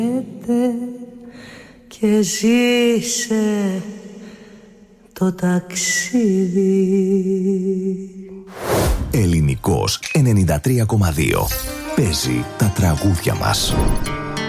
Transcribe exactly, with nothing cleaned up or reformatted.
Και ζήσε το ταξίδι. Ελληνικός ενενήντα τρία κόμμα δύο. Παίζει τα τραγούδια μας.